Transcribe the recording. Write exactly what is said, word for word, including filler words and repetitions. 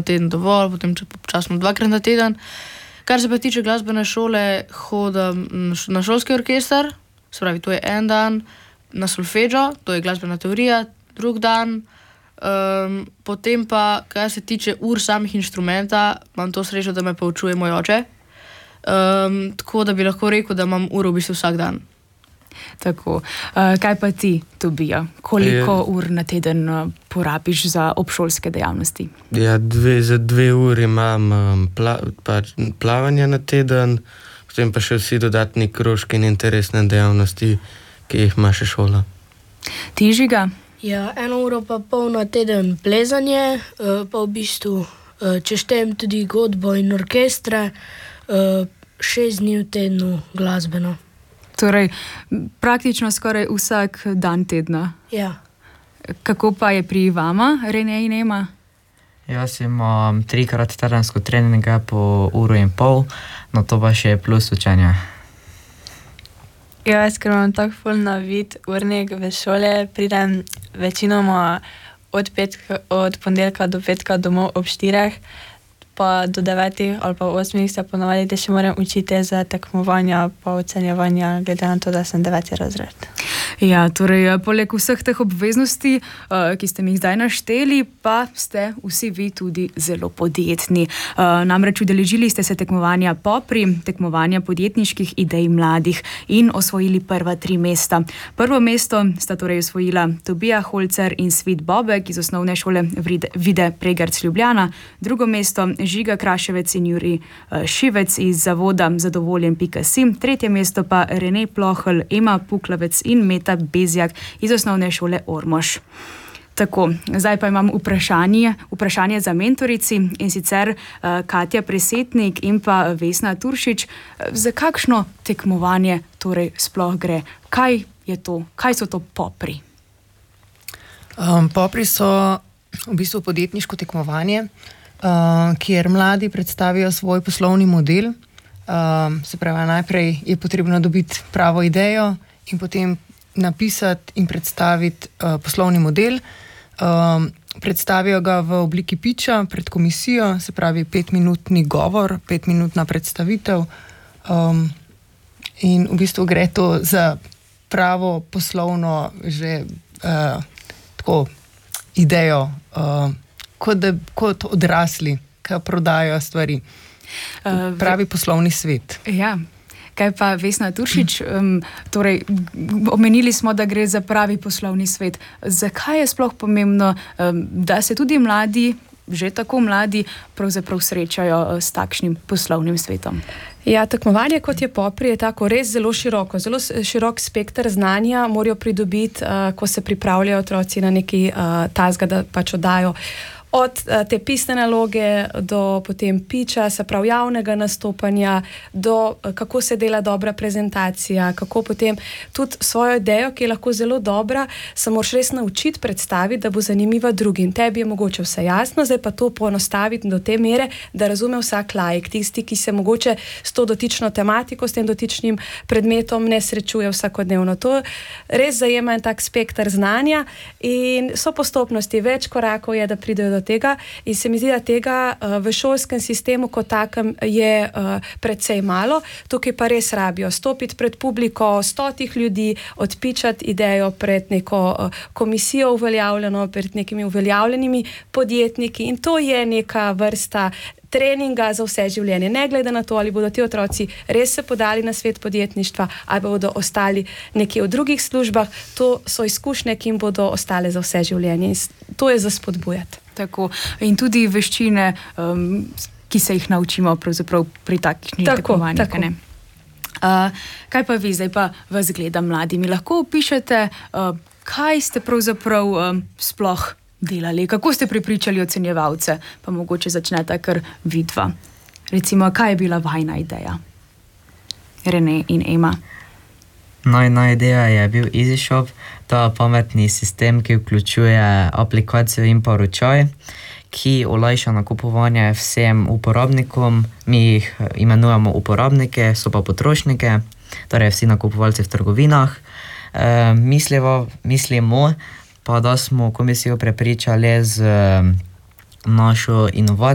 teden dovolj, potem počasno dvakrat na teden. Kar se pa tiče glasbene šole, hodim na šolski orkester, se pravi, to je en dan, na solfeggio, to je glasbena teorija, drug dan. Um, potem pa, kar se tiče ur samih inštrumenta, imam to srečo, da me poučuje moj oče. Um, tako da bi lahko rekel, da imam uro v bistvu vsak dan. Tako. Uh, kaj pa ti, Tobija? Koliko je, ur na teden uh, porabiš za obšolske dejavnosti? Ja, dve, za dve uri imam um, pla, pa, plavanje na teden, potem pa še vsi dodatni krožki in interesne dejavnosti, ki jih ima še šola. Ti, Žiga? Ja, eno uro pa pol na teden plezanje, uh, pa v bistvu uh, če štejem tudi godbo in orkestre, uh, šest dni v tednu glasbeno. Torej, praktično skoraj vsak dan tedna. Ja. Kako pa je pri vama, Rene in Ema? Jaz imam trikrat tedensko treninga po uro in pol, no to pa še plus učenja. Ja, jaz ker imam tako ful navit urnik v šole, pridem večinoma od, petka, od ponedeljka do petka domov ob štirih, pa do devetih ali pa osmih se ponovadi, da še moram učiti za tekmovanja pa ocenjevanja, glede na to, da sem deveti razred. Ja, torej, poleg vseh teh obveznosti, ki ste mi jih zdaj našteli, pa ste vsi vi tudi zelo podjetni. Namreč udeležili ste se tekmovanja Popri, tekmovanja podjetniških idej mladih in osvojili prva tri mesta. Prvo mesto sta torej osvojila Tobija Holcer in Svit Bobek iz osnovne šole Vide Pregerc Ljubljana, drugo mesto Žiga Kraševec in Juri Šivec iz zavoda zadovoljen pika si, tretje mesto pa Rene Plohl, Ema Puklavec in Meta Bezjak iz osnovne šole Ormož. Tako, zdaj pa imam vprašanje, vprašanje za mentorici in sicer uh, Katja Presetnik in pa Vesna Turšič. Za kakšno tekmovanje torej sploh gre? Kaj je to? Kaj so to Popri? Um, Popri so v bistvu podjetniško tekmovanje, Uh, kjer mladi predstavijo svoj poslovni model. Uh, se pravi, najprej je potrebno dobiti pravo idejo in potem napisati in predstaviti uh, poslovni model. Uh, predstavijo ga v obliki piča pred komisijo, se pravi petminutni govor, petminutna predstavitev. Um, in v bistvu gre to za pravo poslovno že uh, tako idejo, uh, Kot, da, kot odrasli, ki prodajajo stvari. Pravi poslovni svet. Ja. Kaj pa Vesna Turšič? Um, torej, omenili smo, da gre za pravi poslovni svet. Zakaj je sploh pomembno, um, da se tudi mladi, že tako mladi, pravzaprav srečajo s takšnim poslovnim svetom? Ja, tekmovanje kot je Popri je tako res zelo široko, zelo širok spekter znanja morajo pridobiti, uh, ko se pripravljajo otroci na neki uh, tazga, da pač oddajo. Od uh, te pisne naloge do potem piča, se pravi javnega nastopanja, do uh, kako se dela dobra prezentacija, kako potem tudi svojo idejo, ki je lahko zelo dobra, se moraš res naučiti predstaviti, da bo zanimiva drugim. Tebi je mogoče vse jasno, zdaj pa to poenostaviti do te mere, da razume vsak laik, tisti, ki se mogoče s to dotično tematiko, s tem dotičnim predmetom ne srečuje vsakodnevno. To res zajema en tak spekter znanja in so postopnosti, več korakov je, da pridejo do tega in se mi zdi, da tega uh, v šolskem sistemu kot takem je uh, precej malo. Tukaj pa res rabijo stopiti pred publiko stotih ljudi, odpičati idejo pred neko uh, komisijo uveljavljeno, pred nekimi uveljavljenimi podjetniki in to je neka vrsta treninga za vse življenje. Ne glede na to, ali bodo ti otroci res se podali na svet podjetništva ali pa bodo ostali nekje v drugih službah, to so izkušnje, ki jim bodo ostale za vse življenje in to je za spodbujati. Tako. In tudi veščine, um, ki se jih naučimo pravzaprav pri takšnih tekmovanjih. Tako. Uh, kaj pa vi, zdaj pa vas gledam mladi, mi lahko opišete, uh, kaj ste pravzaprav um, sploh delali, kako ste prepričali ocenjevalce, pa mogoče začnete kar vidva. Recimo, kaj je bila vajna ideja? Rene in Ema. Najna ideja je bil EasyShop, to je pametni sistem, ki vključuje aplikacijo in pa ročaj, ki olajša nakupovanje vsem uporabnikom. Mi jih imenujemo uporabnike, so pa potrošnike, torej vsi nakupovalci v trgovinah. E, mislimo, mislimo pa, da smo komisijo prepričali z našo inovacijo,